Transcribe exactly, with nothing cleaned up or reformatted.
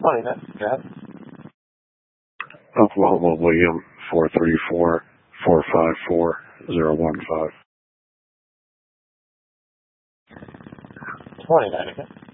twenty-nine, go ahead. Oklahoma William, four three four, four five four, zero one five. twenty-nine again.